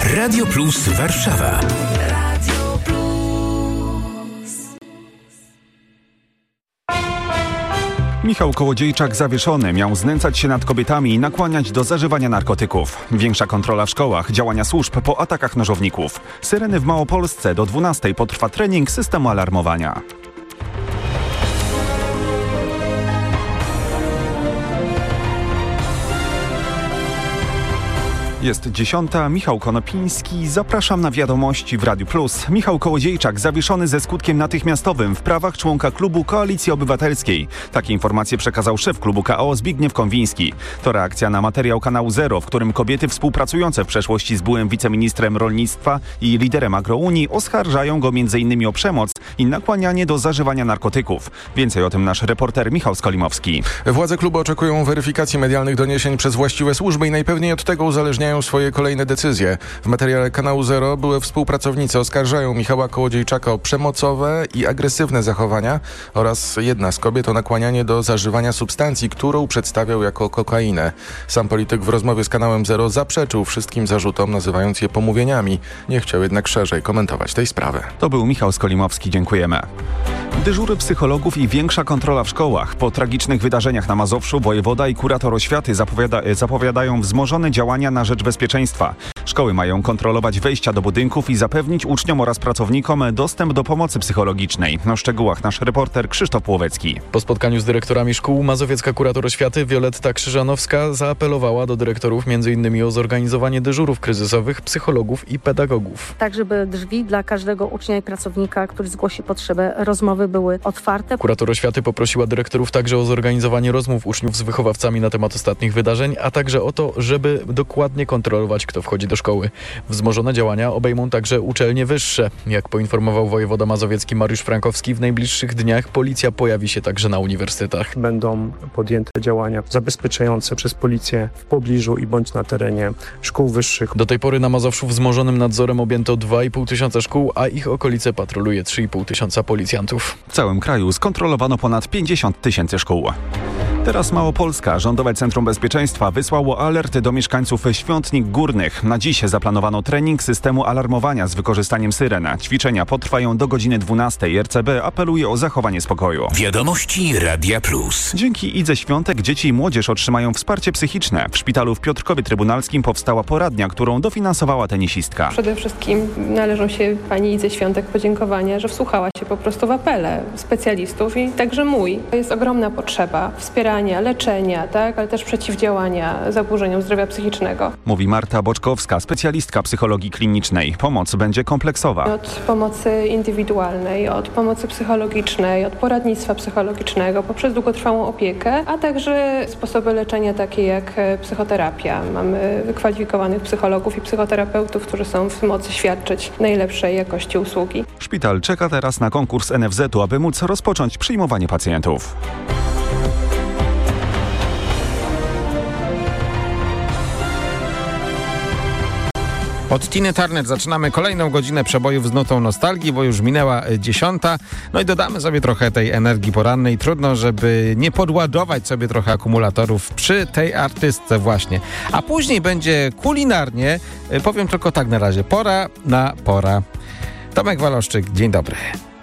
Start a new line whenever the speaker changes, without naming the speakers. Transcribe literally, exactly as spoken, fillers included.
Radio Plus Warszawa.
Radio Plus.
Michał Kołodziejczak zawieszony miał znęcać się nad kobietami i nakłaniać do zażywania narkotyków. Większa kontrola w szkołach, działania służb po atakach nożowników. Syreny w Małopolsce, do dwunastej potrwa trening systemu alarmowania. Jest dziesiąta, Michał Konopiński, zapraszam na wiadomości w Radiu Plus. Michał Kołodziejczak zawieszony ze skutkiem natychmiastowym w prawach członka klubu Koalicji Obywatelskiej. Takie informacje przekazał szef klubu K O Zbigniew Konwiński. To reakcja na materiał kanału Zero, w którym kobiety współpracujące w przeszłości z byłym wiceministrem rolnictwa i liderem Agrounii oskarżają go między innymi o przemoc i nakłanianie do zażywania narkotyków. Więcej o tym nasz reporter Michał Skolimowski.
Władze klubu oczekują weryfikacji medialnych doniesień przez właściwe służby i najpewniej od tego uzależniają swoje kolejne decyzje. W materiale kanału Zero były współpracownicy oskarżają Michała Kołodziejczaka o przemocowe i agresywne zachowania oraz jedna z kobiet o nakłanianie do zażywania substancji, którą przedstawiał jako kokainę. Sam polityk w rozmowie z kanałem Zero zaprzeczył wszystkim zarzutom, nazywając je pomówieniami. Nie chciał jednak szerzej komentować tej sprawy.
To był Michał Skolimowski, dziękujemy. Dyżury psychologów i większa kontrola w szkołach. Po tragicznych wydarzeniach na Mazowszu wojewoda i kurator oświaty zapowiada, zapowiadają wzmożone działania na rzecz bezpieczeństwa. Szkoły mają kontrolować wejścia do budynków i zapewnić uczniom oraz pracownikom dostęp do pomocy psychologicznej. O szczegółach nasz reporter Krzysztof Płowecki.
Po spotkaniu z dyrektorami szkół mazowiecka kurator oświaty Wioletta Krzyżanowska zaapelowała do dyrektorów między innymi o zorganizowanie dyżurów kryzysowych, psychologów i pedagogów.
Tak, żeby drzwi dla każdego ucznia i pracownika, który zgłosi potrzebę rozmowy, były otwarte.
Kurator oświaty poprosiła dyrektorów także o zorganizowanie rozmów uczniów z wychowawcami na temat ostatnich wydarzeń, a także o to, żeby dokładnie kontrolować, kto wchodzi do szkoły. Wzmożone działania obejmą także uczelnie wyższe. Jak poinformował wojewoda mazowiecki Mariusz Frankowski, w najbliższych dniach policja pojawi się także na uniwersytetach.
Będą podjęte działania zabezpieczające przez policję w pobliżu i bądź na terenie szkół wyższych.
Do tej pory na Mazowszu wzmożonym nadzorem objęto dwa i pół tysiąca szkół, a ich okolice patroluje trzy i pół tysiąca policjantów.
W całym kraju skontrolowano ponad pięćdziesiąt tysięcy szkół. Teraz Małopolska. Rządowe Centrum Bezpieczeństwa wysłało alert do mieszkańców Świątnik Górnych. Na dziś zaplanowano trening systemu alarmowania z wykorzystaniem syren. Ćwiczenia potrwają do godziny dwunastej. R C B apeluje o zachowanie spokoju.
Wiadomości Radia Plus.
Dzięki Idze Świątek dzieci i młodzież otrzymają wsparcie psychiczne. W szpitalu w Piotrkowie Trybunalskim powstała poradnia, którą dofinansowała tenisistka.
Przede wszystkim należą się pani Idze Świątek podziękowania, że wsłuchała się po prostu w apele specjalistów i także mój. To jest ogromna potrzeba wspierania, leczenia, tak, ale też przeciwdziałania zaburzeniom zdrowia psychicznego.
Mówi Marta Boczkowska, specjalistka psychologii klinicznej. Pomoc będzie kompleksowa.
Od pomocy indywidualnej, od pomocy psychologicznej, od poradnictwa psychologicznego, poprzez długotrwałą opiekę, a także sposoby leczenia takie jak psychoterapia. Mamy wykwalifikowanych psychologów i psychoterapeutów, którzy są w mocy świadczyć najlepszej jakości usługi.
Szpital czeka teraz na konkurs N F Z u, aby móc rozpocząć przyjmowanie pacjentów.
Od Tiny Turner zaczynamy kolejną godzinę przebojów z nutą nostalgii, bo już minęła dziesiąta. No i dodamy sobie trochę tej energii porannej. Trudno, żeby nie podładować sobie trochę akumulatorów przy tej artystce właśnie. A później będzie kulinarnie. Powiem tylko tak na razie. Pora na pora. Tomek Waloszczyk, dzień dobry.